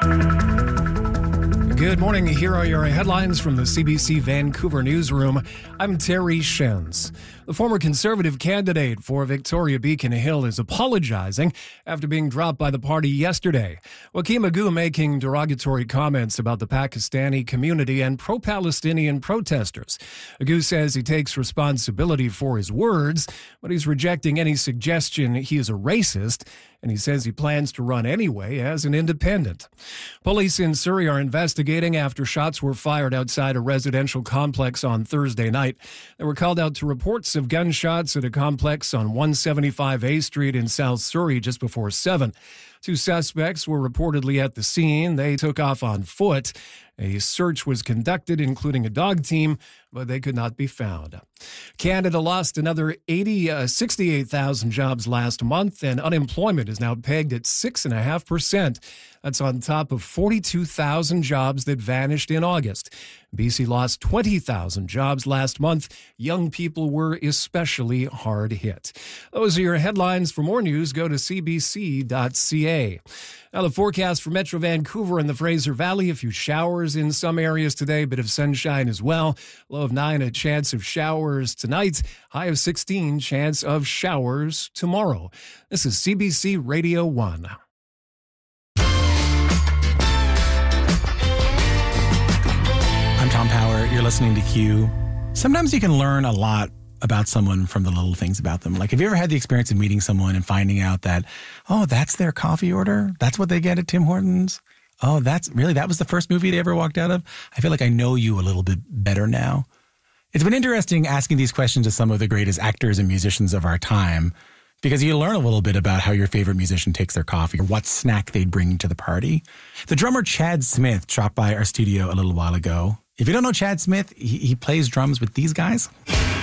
Good morning. Here are your headlines from the CBC Vancouver newsroom. I'm Terry Shenz. The former Conservative candidate for Victoria Beacon Hill is apologizing after being dropped by the party yesterday. Wakim Agu making derogatory comments about the Pakistani community and pro-Palestinian protesters. Agu says he takes responsibility for his words, but he's rejecting any suggestion he is a racist, and he says he plans to run anyway as an independent. Police in Surrey are investigating after shots were fired outside a residential complex on Thursday night. They were called out to reports of gunshots at a complex on 175A Street in South Surrey just before 7. 2 suspects were reportedly at the scene. They took off on foot. A search was conducted, including a dog team, but they could not be found. Canada lost another 68,000 jobs last month, and unemployment is now pegged at 6.5%. That's on top of 42,000 jobs that vanished in August. BC lost 20,000 jobs last month. Young people were especially hard hit. Those are your headlines. For more news, go to cbc.ca. Now, the forecast for Metro Vancouver and the Fraser Valley, a few showers in some areas today, a bit of sunshine as well. Low of 9, a chance of showers tonight. High of 16, chance of showers tomorrow. This is CBC Radio 1. I'm Tom Power. You're listening to Q. Sometimes you can learn a lot about someone from the little things about them. Like, have you ever had the experience of meeting someone and finding out that, oh, that's their coffee order? That's what they get at Tim Hortons? Oh, that was the first movie they ever walked out of? I feel like I know you a little bit better now. It's been interesting asking these questions to some of the greatest actors and musicians of our time, because you learn a little bit about how your favorite musician takes their coffee or what snack they'd bring to the party. The drummer Chad Smith dropped by our studio a little while ago. If you don't know Chad Smith, he plays drums with these guys.